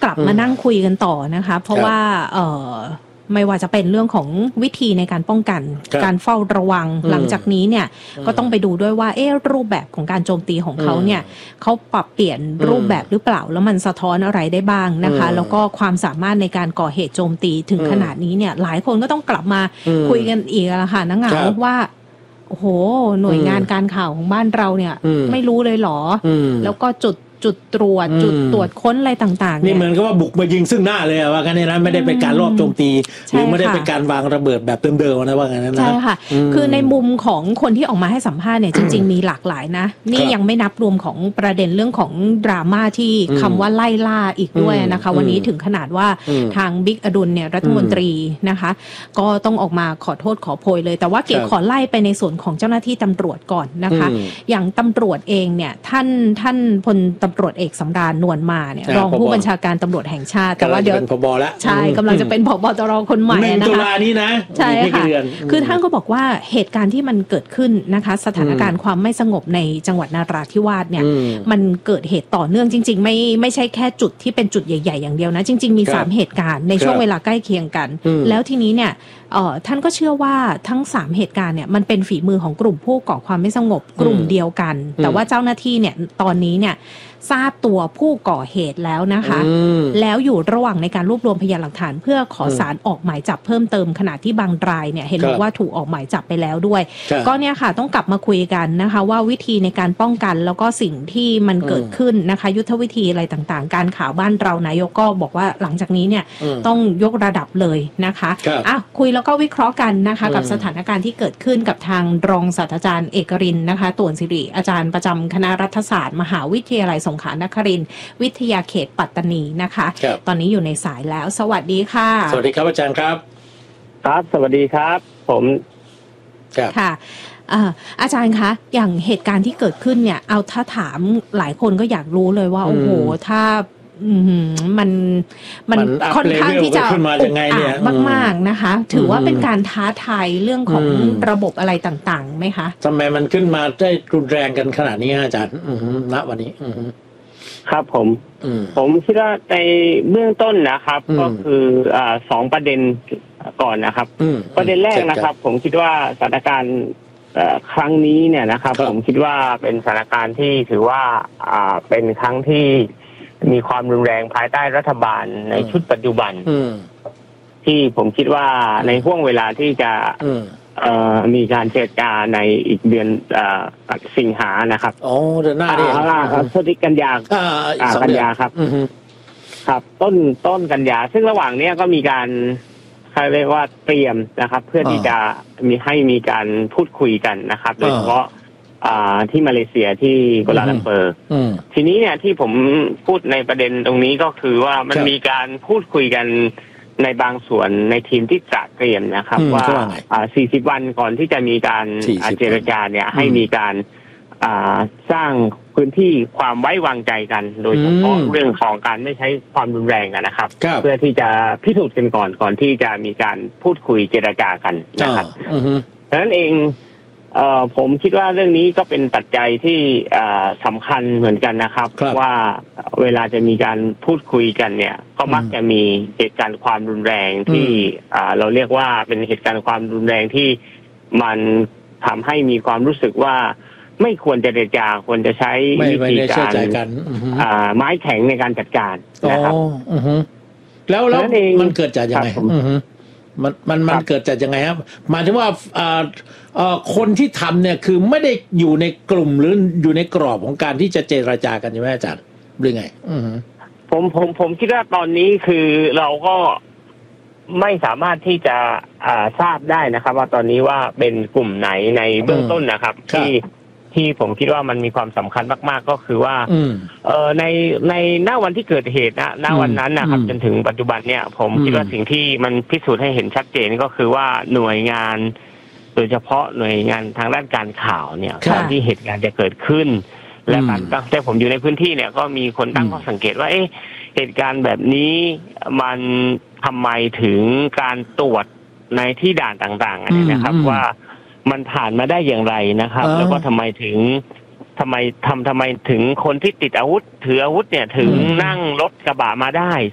กลับมานั่งคุยกันต่อนะคะเพราะว่าไม่ว่าจะเป็นเรื่องของวิธีในการป้องกันการเฝ้าระวังหลังจากนี้เนี่ยก็ต้องไปดูด้วยว่ารูปแบบของการโจมตีของเขาเนี่ยเขาปรับเปลี่ยนรูปแบบหรือเปล่าแล้วมันสะท้อนอะไรได้บ้างนะคะแล้วก็ความสามารถในการก่อเหตุโจมตีถึงขนาดนี้เนี่ยหลายคนก็ต้องกลับมาคุยกันอีกแล้วค่ะนักเหงาว่าโอ้โหหน่วยงานการข่าวของบ้านเราเนี่ยไม่รู้เลยเหรอแล้วก็จุดตรวจค้นอะไรต่างๆนี่เหมือนกับว่าบุกมายิงซึ่งหน้าเลยว่ากันในนั้นไม่ได้เป็นการรอบโจมตีหรือไม่ได้เป็นการวางระเบิดแบบเดิมๆนะว่ากันนั้นนะใช่ค่ะคือในมุมของคนที่ออกมาให้สัมภาษณ์เนี่ยจริงๆมีหลากหลายนะนี่ยังไม่นับรวมของประเด็นเรื่องของดราม่าที่คำว่าไล่ล่าอีกด้วยนะคะวันนี้ถึงขนาดว่าทางบิ๊กอดุลเนี่ยรัฐมนตรีนะคะก็ต้องออกมาขอโทษขอโพยเลยแต่ว่าเก๋ขอไล่ไปในส่วนของเจ้าหน้าที่ตำรวจก่อนนะคะอย่างตำรวจเองเนี่ยท่านพลตำรวจเอกสำราญนวลมาเนี่ยรองผู้บัญชาการตำรวจแห่งชาติแต่ว่าเดี๋ยวเป็นผบ.แล้วใช่กำลังจะเป็นผบ.ตร.คนใหม่นะคะตุลานี้นะใช่ค่ะคือท่านก็บอกว่าเหตุการณ์ที่มันเกิดขึ้นนะคะสถานการณ์ความไม่สงบในจังหวัดนราธิวาสเนี่ยมันเกิดเหตุต่อเนื่องจริงๆไม่ใช่แค่จุดที่เป็นจุดใหญ่ๆอย่างเดียวนะจริงๆมี3เหตุการณ์ในช่วงเวลาใกล้เคียงกันแล้วทีนี้เนี่ยท่านก็เชื่อว่าทั้ง3เหตุการณ์เนี่ยมันเป็นฝีมือของกลุ่มผู้ก่อความไม่สงบกลุ่มเดียวกันแต่ว่าเจ้าหน้าที่เนี่ยตอนนี้เนี่ยทราบตัวผู้ก่อเหตุแล้วนะคะแล้วอยู่ระหว่างในการรวบรวมพยานหลักฐานเพื่อขอศาลออกหมายจับเพิ่มเติมขณะที่บางรายเนี่ยเห็นบอกว่าถูกออกหมายจับไปแล้วด้วยก็เนี่ยค่ะต้องกลับมาคุยกันนะคะว่าวิธีในการป้องกันแล้วก็สิ่งที่มันเกิดขึ้นนะคะยุทธวิธีอะไรต่างๆการข่าวบ้านเรานายกก็บอกว่าหลังจากนี้เนี่ยต้องยกระดับเลยนะคะคุยแล้วก็วิเคราะห์กันนะคะกับสถานการณ์ที่เกิดขึ้นกับทางรองศาสตราจารย์เอกรินทร์นะคะต่วนศิริอาจารย์ประจำคณะรัฐศาสตร์มหาวิทยาลัยสงขลานครินทร์วิทยาเขตปัตตานีนะคะตอนนี้อยู่ในสายแล้วสวัสดีค่ะสวัสดีครับอาจารย์ครับครับสวัสดีครับผมค่ะอาจารย์คะอย่างเหตุการณ์ที่เกิดขึ้นเนี่ยเอาถ้าถามหลายคนก็อยากรู้เลยว่าโอ้โหถ้ามันค่อนข้างที่จะอุกอาจมากๆนะคะถือว่าเป็นการท้าทายเรื่องของระบบอะไรต่างๆไหมคะทำไมมันขึ้นมาได้รุนแรงกันขนาดนี้อาจารย์ณวันนี้ครับผมคิดว่าในเบื้องต้นนะครับก็คือ2ประเด็นก่อนนะครับประเด็นแรกนะครับผมคิดว่าสถานการณ์ครั้งนี้เนี่ยนะครับผมคิดว่าเป็นสถานการณ์ที่ถือว่าเป็นครั้งที่มีความรุนแรงภายใต้รัฐบาลในชุดปัจจุบันที่ผมคิดว่าในห่วงเวลาที่จะมีการเจรจาในอีกเดือนสิงหานะครับอ๋อเดือนหน้าดิครับพฤศจิกายนกันยาครับครับต้นกันยาซึ่งระหว่างนี้ก็มีการเขาเรียกว่าเตรียมนะครับเพื่อที่จะมีการพูดคุยกันนะครับโดยเฉพาะที่มาเลเซียที่กัวลาลัมเปอร์ทีนี้เนี่ยที่ผมพูดในประเด็นตรงนี้ก็คือว่ามันมีการพูดคุยกันในบางส่วนในทีมที่ตระเตรียมนะครับว่า40 วันก่อนที่จะมีการเจรจาเนี่ยให้มีการสร้างพื้นที่ความไว้วางใจกันโดยเฉพาะเรื่องของการไม่ใช้ความรุนแรงนะครับเพื่อที่จะพิสูจน์กันก่อนที่จะมีการพูดคุยเจรจากันนะครับดังนั้นเองผมคิดว่าเรื่องนี้ก็เป็นปัจจัยที่สำคัญเหมือนกันนะครับว่าเวลาจะมีการพูดคุยกันเนี่ยก็มักจะมีเหตุการณ์ความรุนแรงที่เราเรียกว่าเป็นเหตุการณ์ความรุนแรงที่มันทำให้มีความรู้สึกว่าไม่ควรจะเจรจาควรจะใช้วิธีการไม้แข็งในการจัดการนะครับแล้วมันเกิดจากยังไงมันเกิดจากยังไงครับหมายถึงว่าคนที่ทำเนี่ยคือไม่ได้อยู่ในกลุ่มหรืออยู่ในกรอบของการที่จะเจรจากันใช่ไหมอาจารย์หรือไงผมคิดว่าตอนนี้คือเราก็ไม่สามารถที่จะทราบได้นะครับว่าตอนนี้ว่าเป็นกลุ่มไหนในเบื้องต้นนะครับที่ผมคิดว่ามันมีความสำคัญมากๆก็คือว่าในณวันที่เกิดเหตุณวันนั้นนะครับจนถึงปัจจุบันเนี่ยผมคิดว่าสิ่งที่มันพิสูจน์ให้เห็นชัดเจนก็คือว่าหน่วยงานโดยเฉพาะหน่วยงานทางด้านการข่าวเนี่ยตอนที่เหตุการณ์จะเกิดขึ้นและแต่ผมอยู่ในพื้นที่เนี่ยก็มีคนตั้งข้อสังเกตว่าเหตุการณ์แบบนี้มันทำไมถึงการตรวจในที่ด่านต่างๆนะครับว่ามันผ่านมาได้อย่างไรนะครับแล้วก็ทำไมถึงคนที่ติดอาวุธถืออาวุธเนี่ยถึงนั่งรถกระบะมาได้